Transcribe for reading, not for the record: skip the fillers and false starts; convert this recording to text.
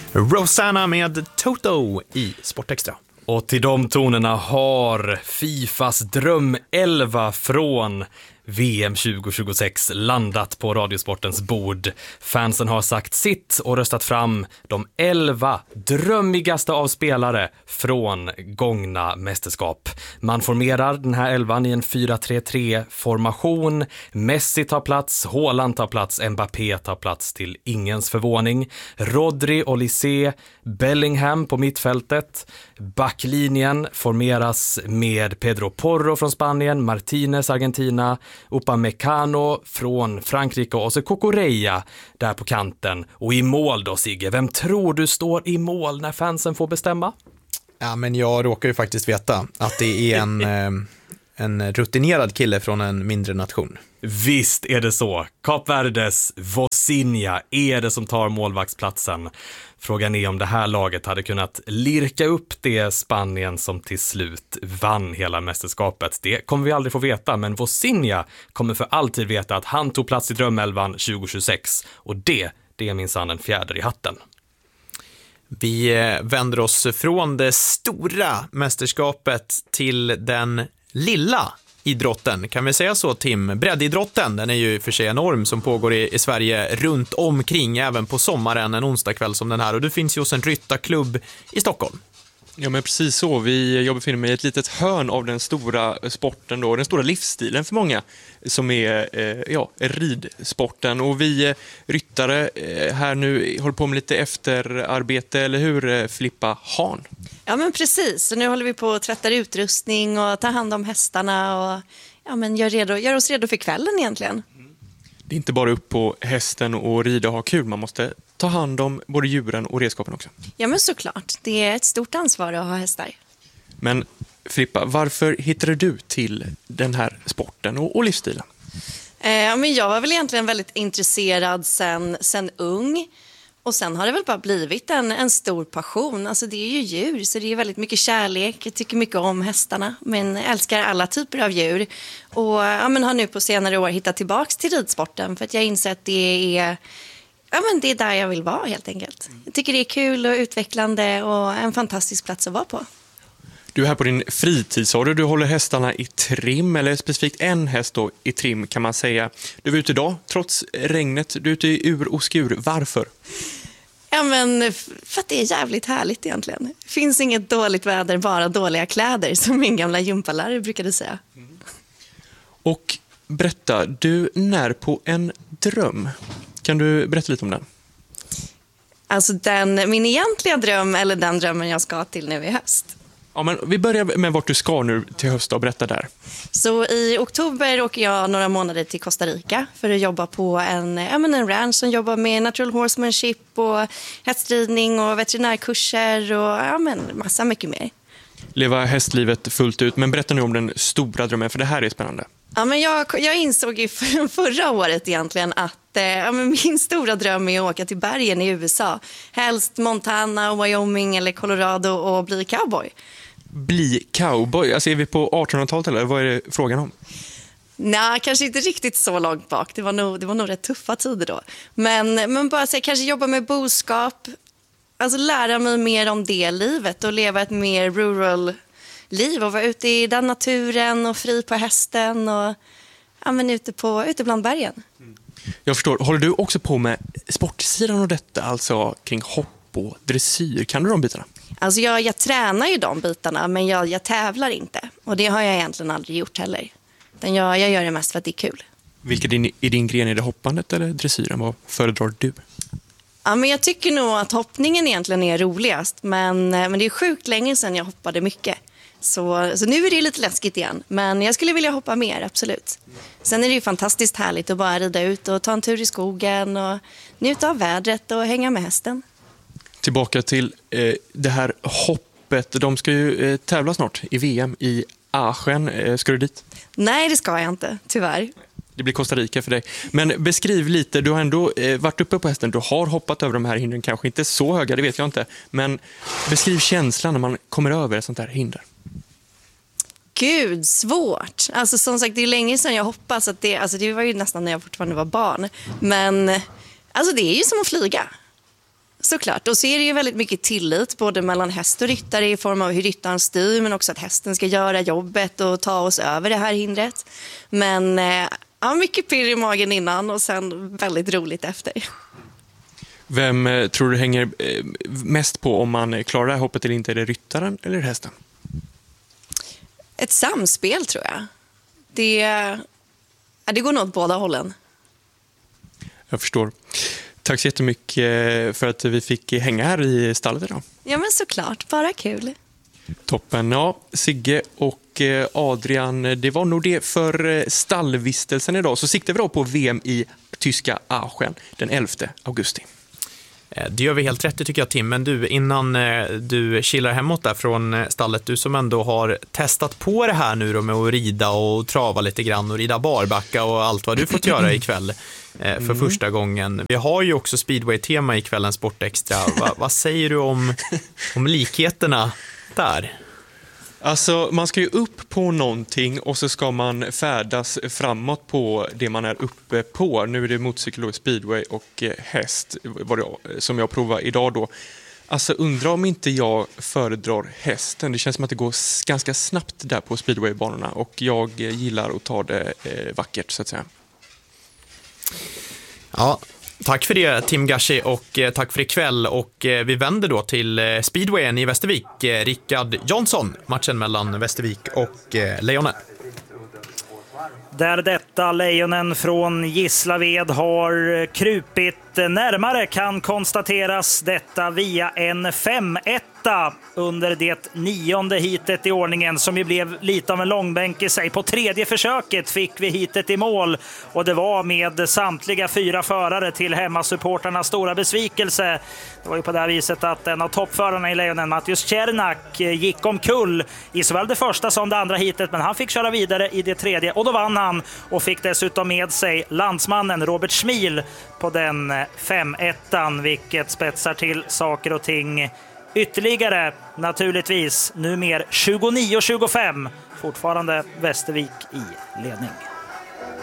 Rosanna med Toto i Sportextra. Och till de tonerna har Fifas drömelva från VM 2026 landat på Radiosportens bord. Fansen har sagt sitt och röstat fram de 11 drömmigaste av spelare från gångna mästerskap. Man formerar den här 11 i en 4-3-3-formation. Messi tar plats, Haaland tar plats, Mbappé tar plats till ingens förvåning. Rodri, Olise, Bellingham på mittfältet. Backlinjen formeras med Pedro Porro från Spanien, Martinez, Argentina, Upamecano från Frankrike och så Cucurella där på kanten. Och i mål då, Sigge, vem tror du står i mål när fansen får bestämma? Ja, men jag råkar ju faktiskt veta att det är en rutinerad kille från en mindre nation. Visst är det så. Kap Verdes Vozinha är det som tar målvaktsplatsen. Frågan är om det här laget hade kunnat lirka upp det Spanien som till slut vann hela mästerskapet. Det kommer vi aldrig få veta, men Vozinha kommer för alltid veta att han tog plats i drömelvan 2026. Och det är minsann en fjäder i hatten. Vi vänder oss från det stora mästerskapet till den lilla idrotten. Kan vi säga så, Tim? Breddidrotten, den är ju för sig enorm, som pågår i Sverige runt omkring även på sommaren, en onsdagkväll som den här. Och det finns ju hos en ryttarklubb i Stockholm. Ja, men precis så. Jag befinner mig i ett litet hörn av den stora sporten då, den stora livsstilen för många, som är ridsporten. Och vi ryttare här nu håller på med lite efterarbete, eller hur, Filippa Hahn? Ja, men precis. Så nu håller vi på att tvätta utrustning och ta hand om hästarna och gör oss redo för kvällen egentligen. Det är inte bara upp på hästen och rida och ha kul, man måste ta hand om både djuren och redskapen också. Ja, men såklart. Det är ett stort ansvar att ha hästar. Men Filippa, varför hittade du till den här sporten och livsstilen? Men jag var väl egentligen väldigt intresserad sen ung. Och sen har det väl bara blivit en stor passion. Alltså det är ju djur, så det är väldigt mycket kärlek. Jag tycker mycket om hästarna, men älskar alla typer av djur. Och har nu på senare år hittat tillbaka till ridsporten, för att jag inser att det är där jag vill vara helt enkelt. Jag tycker det är kul och utvecklande och en fantastisk plats att vara på. Du är här på din fritidsår, du håller hästarna i trim, eller specifikt en häst då i trim kan man säga. Du är ute idag, trots regnet, du är ute i ur och skur. Varför? Ja, men för att det är jävligt härligt egentligen. Det finns inget dåligt väder, bara dåliga kläder, som min gamla gympalärare brukade säga. Och berätta, du när på en dröm. Kan du berätta lite om den? Alltså min egentliga dröm, eller den drömmen jag ska till nu i höst. Ja, men vi börjar med vart du ska nu till höst och berätta där. Så i oktober åker jag några månader till Costa Rica för att jobba på en ranch som jobbar med natural horsemanship och hästridning och veterinärkurser och massa mycket mer. Leva hästlivet fullt ut, men berätta nu om den stora drömmen, för det här är spännande. Ja, men jag insåg ju förra året egentligen att min stora dröm är att åka till bergen i USA. Helst Montana, Wyoming eller Colorado och bli cowboy. Bli cowboy? Alltså är vi på 1800-talet eller vad är det frågan om? Nej, kanske inte riktigt så långt bak. Det var nog rätt tuffa tider då. Men bara så, kanske jobba med boskap. Alltså lära mig mer om det livet och leva ett mer rural liv och vara ute i den naturen och fri på hästen och ute bland bergen. Jag förstår. Håller du också på med sportsidan av detta, alltså kring hopp och dressyr? Kan du de bitarna? Alltså jag tränar ju de bitarna, men jag tävlar inte. Och det har jag egentligen aldrig gjort heller. Utan jag gör det mest för att det är kul. Vilken är din gren? Är det hoppandet eller dressyren? Vad föredrar du? Ja, men jag tycker nog att hoppningen egentligen är roligast. Men det är sjukt länge sedan jag hoppade mycket. Så nu är det lite läskigt igen. Men jag skulle vilja hoppa mer, absolut. Sen är det ju fantastiskt härligt att bara rida ut och ta en tur i skogen och njuta av vädret och hänga med hästen. Tillbaka till det här hoppet. De ska ju tävla snart i VM i Aachen. Ska du dit? Nej, det ska jag inte, tyvärr. Det blir Costa Rica för dig. Men beskriv lite, du har ändå varit uppe på hästen. Du har hoppat över de här hindren, kanske inte så höga, det vet jag inte. Men beskriv känslan när man kommer över ett sånt här hinder. Gud, svårt. Alltså som sagt, det är länge sedan jag hoppas att det var ju nästan när jag fortfarande var barn. Men alltså det är ju som att flyga. Såklart, och så är det ju väldigt mycket tillit både mellan häst och ryttare i form av hur ryttaren styr, men också att hästen ska göra jobbet och ta oss över det här hindret. Men ja, mycket pirr i magen innan och sen väldigt roligt efter. Vem tror du hänger mest på om man klarar det här hoppet eller inte? Är det ryttaren eller hästen? Ett samspel tror jag. Det går nog åt båda hållen. Jag förstår. Tack så jättemycket för att vi fick hänga här i stallet idag. Ja, men såklart. Bara kul. Toppen. Ja, Sigge och Adrian, det var nog det för stallvistelsen idag. Så siktar vi då på VM i tyska Aachen den 11 augusti. Det gör vi helt rätt, tycker jag, Tim. Men du, innan du chillar hemåt där från stallet, du som ändå har testat på det här nu då med att rida och trava lite grann och rida barbacka och allt vad du fått göra ikväll för första gången. Vi har ju också speedway-tema i kvällens Sportextra. Vad säger du om likheterna där? Alltså, man ska ju upp på någonting och så ska man färdas framåt på det man är uppe på. Nu är det motorcykel, speedway och häst som jag provar idag då. Alltså, undrar om inte jag föredrar hästen. Det känns som att det går ganska snabbt där på speedwaybanorna och jag gillar att ta det vackert, så att säga. Ja, tack för det, Tim Gashi, och tack för ikväll. Och vi vänder då till speedwayen i Västervik. Rickard Jonsson, matchen mellan Västervik och Lejonen. Där detta Lejonen från Gislaved har krupit närmare kan konstateras detta via en 5-1 under det 9:e hitet i ordningen, som ju blev lite av en långbänk i sig. På 3:e försöket fick vi hitet i mål och det var med samtliga 4 förare till hemmasupportarnas stora besvikelse. Det var ju på det här viset att en av toppförarna i Lejonen, Mattias Czernak, gick omkull i såväl det första som det andra hitet, men han fick köra vidare i det 3:e och då vann han och fick dessutom med sig landsmannen Robert Schmil på den 5-1, vilket spetsar till saker och ting ytterligare. Naturligtvis numera 29-25, fortfarande Västervik i ledning.